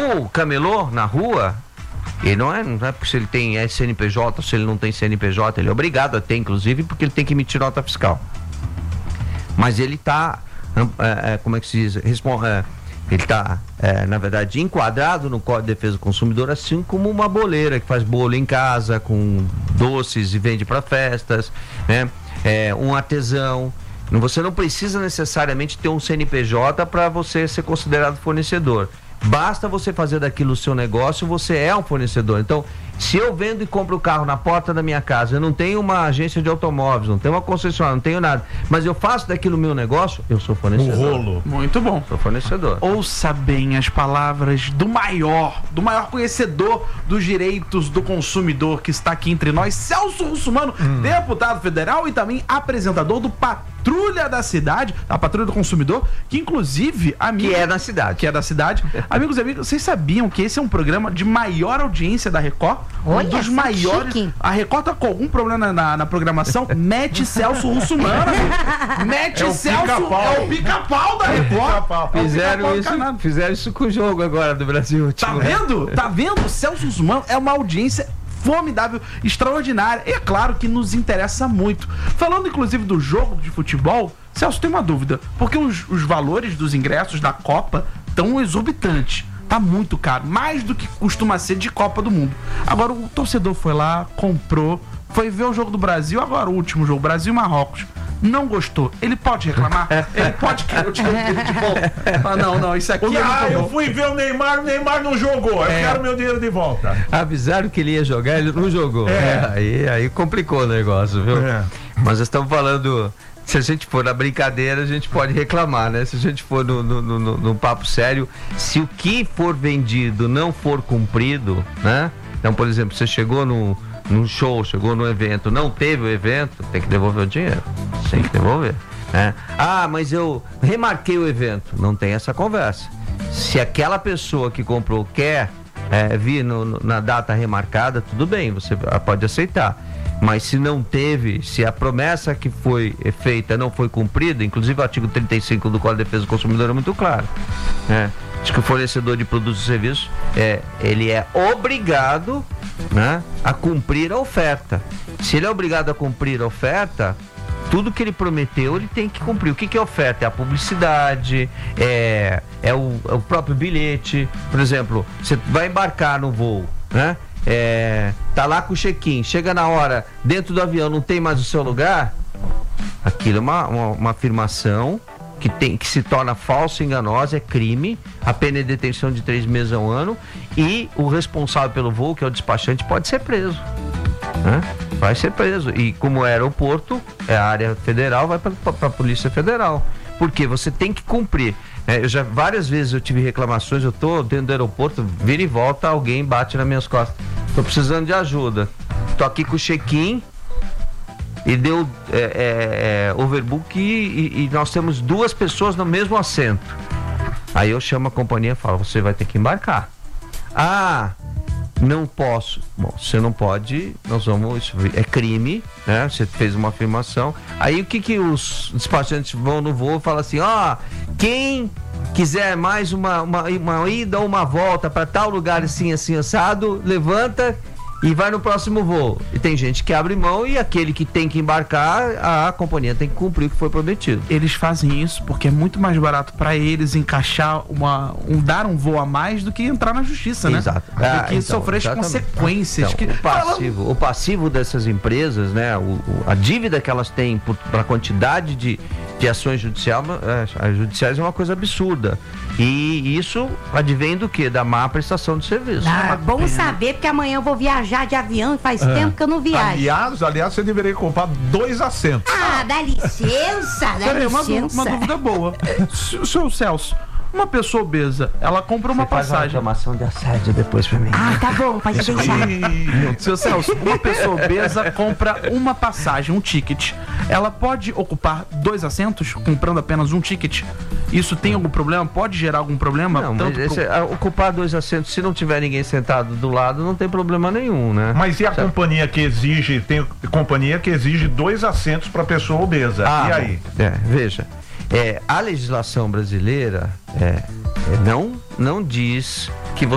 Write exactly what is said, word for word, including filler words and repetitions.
O camelô na rua, ele não é, não é porque se ele tem C N P J ou se ele não tem C N P J, ele é obrigado a ter, inclusive, porque ele tem que emitir nota fiscal. Mas ele está, é, é, como é que se diz? Respon- é, ele está, é, na verdade, enquadrado no Código de Defesa do Consumidor, assim como uma boleira que faz bolo em casa, com doces e vende para festas, né? É, um artesão. Você não precisa necessariamente ter um C N P J para você ser considerado fornecedor. Basta você fazer daquilo o seu negócio, você é um fornecedor. Então, se eu vendo e compro o carro na porta da minha casa, eu não tenho uma agência de automóveis, não tenho uma concessionária, não tenho nada, mas eu faço daquilo o meu negócio, eu sou fornecedor. Um rolo. Muito bom. Sou fornecedor. Ouça bem as palavras do maior, do maior conhecedor dos direitos do consumidor que está aqui entre nós, Celso Russumano, hum. deputado federal e também apresentador do Patrulha da Cidade, a Patrulha do Consumidor, que inclusive... Amigo, que é da cidade. Que é da cidade. Amigos e amigos, vocês sabiam que esse é um programa de maior audiência da Record? Olha, um dos maiores. Chique. A Record tá com algum problema na, na programação? Mete Celso Russumano. Mete É o Celso. pica-pau. É o pica-pau da Record. Pica-pau. É o Fizeram pica-pau do isso, canal. fizeram isso com o jogo agora do Brasil. Tá tipo, vendo? Tá vendo? Celso Russumano é uma audiência formidável, extraordinária. E é claro que nos interessa muito. Falando inclusive do jogo de futebol, Celso, tem uma dúvida. Porque os, os valores dos ingressos da Copa estão exorbitantes. Tá muito caro, mais do que costuma ser de Copa do Mundo. Agora o torcedor foi lá, comprou, foi ver o jogo do Brasil, agora o último jogo, Brasil e Marrocos. Não gostou. Ele pode reclamar? Ele pode querer o time dele de volta. Ah, não, não, isso aqui... Ah, eu fui ver o Neymar, o Neymar não jogou. Eu É. quero meu dinheiro de volta. Avisaram que ele ia jogar, ele não jogou. É. Aí, aí complicou o negócio, viu? É. Mas nós estamos falando... Se a gente for na brincadeira, a gente pode reclamar, né? Se a gente for no, no, no, no papo sério, se o que for vendido não for cumprido, né? Então, por exemplo, você chegou no, num show, chegou no evento, não teve o evento, tem que devolver o dinheiro. Tem que devolver, né? Ah, mas eu remarquei o evento. Não tem essa conversa. Se aquela pessoa que comprou quer é, vir no, no, na data remarcada, tudo bem, você pode aceitar. Mas se não teve, se a promessa que foi feita não foi cumprida, inclusive o artigo trinta e cinco do Código de Defesa do Consumidor é muito claro, né? Diz que o fornecedor de produtos e serviços, é, ele é obrigado, né, a cumprir a oferta. Se ele é obrigado a cumprir a oferta, tudo que ele prometeu, ele tem que cumprir. O que, que é oferta? É a publicidade, é, é, o, é o próprio bilhete. Por exemplo, você vai embarcar no voo, né? É, tá lá com o check-in, chega na hora, dentro do avião não tem mais o seu lugar, aquilo é uma, uma, uma afirmação que, tem, que se torna falsa e enganosa, é crime, a pena é detenção de três meses a um ano e o responsável pelo voo, que é o despachante, pode ser preso, né? Vai ser preso, e como é aeroporto, é a área federal, vai para a Polícia Federal, porque você tem que cumprir. É, eu já várias vezes eu tive reclamações, eu tô dentro do aeroporto, vira e volta, alguém bate nas minhas costas. Tô precisando de ajuda. Tô aqui com o check-in e deu é, é, é, overbook e, e nós temos duas pessoas no mesmo assento. Aí eu chamo a companhia e falo, você vai ter que embarcar. Ah, não posso. Bom, você não pode, nós vamos, isso é crime, né? Você fez uma afirmação. Aí o que que os despachantes vão no voo e falam assim, ó, oh, quem quiser mais uma, uma, uma ida ou uma volta para tal lugar assim, assim, assado, levanta e vai no próximo voo. E tem gente que abre mão e aquele que tem que embarcar, a, a companhia tem que cumprir o que foi prometido. Eles fazem isso porque é muito mais barato para eles encaixar uma, um, dar um voo a mais do que entrar na justiça, né? Exato. Do Ah, que então, sofrer as exatamente. consequências. Então, que... o, passivo, o passivo dessas empresas, né? O, o, a dívida que elas têm por, pela quantidade de, de ações judicial, é, judiciais é uma coisa absurda. E isso advém do quê? Da má prestação de serviço. Ah, é bom saber, porque amanhã eu vou viajar de avião e faz é. tempo que eu não viajo. Aliás, aliás, você deveria comprar dois assentos. Ah, dá licença, dá Peraí, uma, licença. uma dúvida boa. Seu Celso, uma pessoa obesa, ela compra uma Você faz uma passagem. reclamação de assédio depois pra mim. Ah, tá bom, pode deixar. Seu Celso, uma pessoa obesa compra uma passagem, um ticket. Ela pode ocupar dois assentos comprando apenas um ticket? Isso tem algum problema? Pode gerar algum problema? Não, Tanto mas esse, pro... a, ocupar dois assentos, se não tiver ninguém sentado do lado, não tem problema nenhum, né? Mas e a certo? companhia que exige, tem companhia que exige dois assentos para pessoa obesa. Ah, e aí? É, veja, é, a legislação brasileira é, é, não, não diz